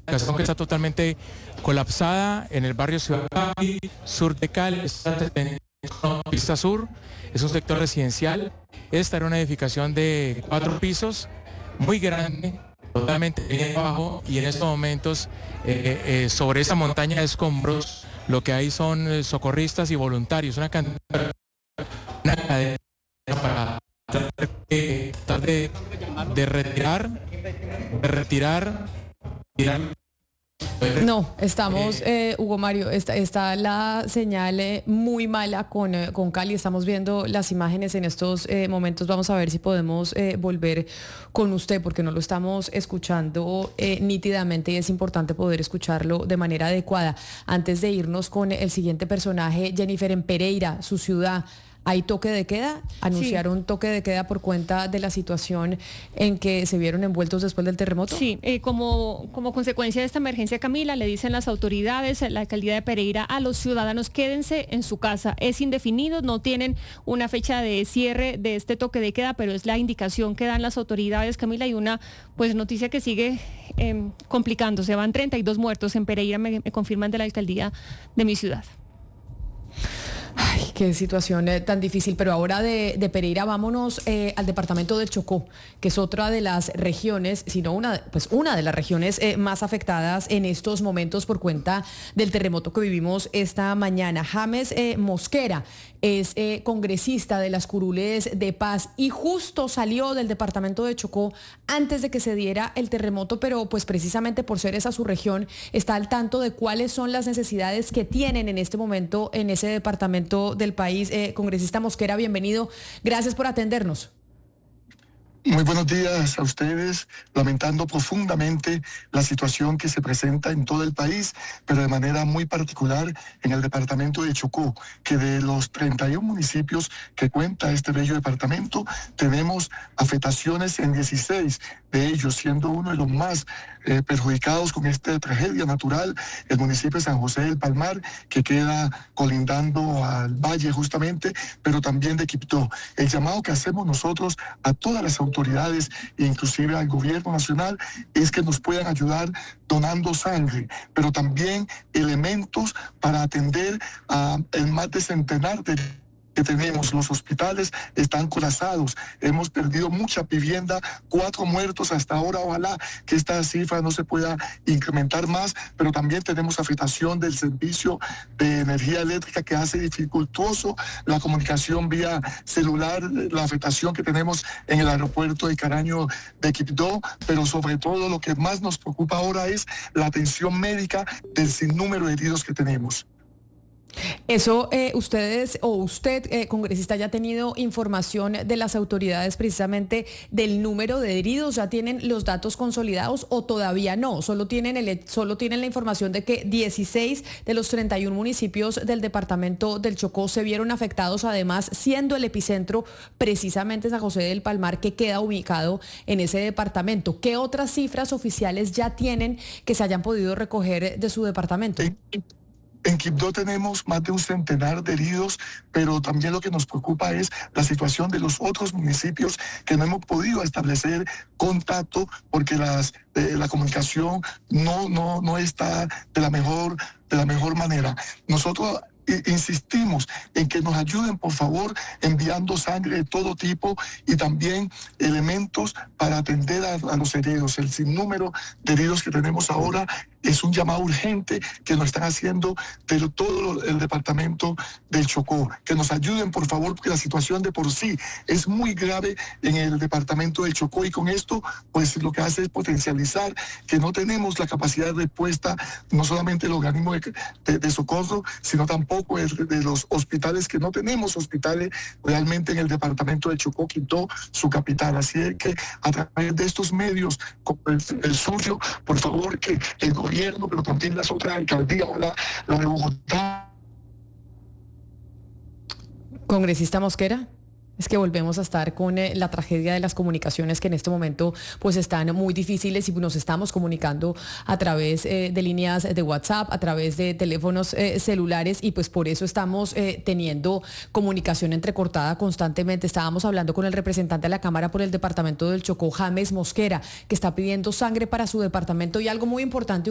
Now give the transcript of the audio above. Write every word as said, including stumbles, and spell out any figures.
edificación que está totalmente colapsada en el barrio Ciudad Cali, sur de Cali, está en Pista Sur, es un sector residencial. Esta era una edificación de cuatro pisos, muy grande, totalmente bien abajo, y en estos momentos eh, eh, sobre esa montaña de escombros lo que hay son eh, socorristas y voluntarios, una cantidad, una cadena para tratar de, tratar de, de retirar, de retirar, tirar. No, estamos, eh, Hugo Mario, está, está la señal eh, muy mala con, eh, con Cali. Estamos viendo las imágenes en estos eh, momentos. Vamos a ver si podemos eh, volver con usted, porque no lo estamos escuchando eh, nítidamente y es importante poder escucharlo de manera adecuada. Antes de irnos con el siguiente personaje, Jennifer, en Pereira, su ciudad, ¿hay toque de queda? Anunciaron sí. toque de queda por cuenta de la situación en que se vieron envueltos después del terremoto. Sí, eh, como, como consecuencia de esta emergencia, Camila, le dicen las autoridades, la alcaldía de Pereira, a los ciudadanos: quédense en su casa. Es indefinido, no tienen una fecha de cierre de este toque de queda, pero es la indicación que dan las autoridades, Camila, y una pues noticia que sigue eh, complicándose. Van treinta y dos muertos en Pereira, me, me confirman de la alcaldía de mi ciudad. Ay, qué situación eh, tan difícil, pero ahora de, de Pereira vámonos eh, al departamento del Chocó, que es otra de las regiones, sino una, pues una de las regiones eh, más afectadas en estos momentos por cuenta del terremoto que vivimos esta mañana. James eh, Mosquera es eh, congresista de las curules de Paz y justo salió del departamento de Chocó antes de que se diera el terremoto, pero pues precisamente por ser esa su región está al tanto de cuáles son las necesidades que tienen en este momento en ese departamento del país. Eh, congresista Mosquera, bienvenido. Gracias por atendernos. Muy buenos días a ustedes, lamentando profundamente la situación que se presenta en todo el país, pero de manera muy particular en el departamento de Chocó, que de los treinta y uno municipios que cuenta este bello departamento, tenemos afectaciones en dieciséis de ellos, siendo uno de los más eh, perjudicados con esta tragedia natural, el municipio de San José del Palmar, que queda colindando al valle justamente, pero también de Quibdó. El llamado que hacemos nosotros a todas las autoridades autoridades e inclusive al gobierno nacional es que nos puedan ayudar donando sangre, pero también elementos para atender a el más de centenar de que tenemos. Los hospitales están colapsados, hemos perdido mucha vivienda, cuatro muertos hasta ahora. Ojalá que esta cifra no se pueda incrementar más, pero también tenemos afectación del servicio de energía eléctrica que hace dificultoso la comunicación vía celular, la afectación que tenemos en el aeropuerto de Caraño de Quibdó, pero sobre todo lo que más nos preocupa ahora es la atención médica del sinnúmero de heridos que tenemos. Eso, eh, ustedes o usted, eh, congresista, ya ha tenido información de las autoridades precisamente del número de heridos. ¿Ya tienen los datos consolidados o todavía no? Solo tienen, el, solo tienen la información de que dieciséis de los treinta y uno municipios del departamento del Chocó se vieron afectados, además siendo el epicentro precisamente San José del Palmar, que queda ubicado en ese departamento. ¿Qué otras cifras oficiales ya tienen que se hayan podido recoger de su departamento? Sí. En Quibdó tenemos más de un centenar de heridos, pero también lo que nos preocupa es la situación de los otros municipios que no hemos podido establecer contacto porque las, eh, la comunicación no, no, no está de la mejor, de la mejor manera. Nosotros insistimos en que nos ayuden, por favor, enviando sangre de todo tipo y también elementos para atender a, a los heridos. El sinnúmero de heridos que tenemos ahora es un llamado urgente que nos están haciendo de todo el departamento del Chocó. Que nos ayuden, por favor, porque la situación de por sí es muy grave en el departamento del Chocó, y con esto, pues lo que hace es potencializar que no tenemos la capacidad de respuesta, no solamente el organismo de, de, de socorro, sino tampoco el, de los hospitales, que no tenemos hospitales realmente en el departamento del Chocó, Quibdó, su capital. Así es que a través de estos medios, como el, el suyo, por favor, que el gobierno, pero también las otras alcaldías, la, la de Bogotá. Congresista Mosquera, es que volvemos a estar con eh, la tragedia de las comunicaciones que en este momento pues están muy difíciles y nos estamos comunicando a través eh, de líneas de WhatsApp, a través de teléfonos eh, celulares, y pues por eso estamos eh, teniendo comunicación entrecortada constantemente. Estábamos hablando con el representante de la Cámara por el departamento del Chocó, James Mosquera, que está pidiendo sangre para su departamento, y algo muy importante